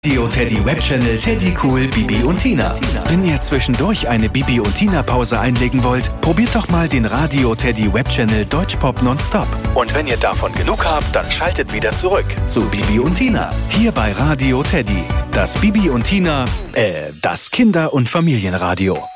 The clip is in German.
Radio Teddy Webchannel Teddy Cool Bibi und Tina. Wenn ihr zwischendurch eine Bibi und Tina Pause einlegen wollt, probiert doch mal den Radio Teddy Webchannel Deutschpop Nonstop. Und wenn ihr davon genug habt, dann schaltet wieder zurück zu Bibi und Tina. Hier bei Radio Teddy. Das Bibi und Tina, das Kinder- und Familienradio.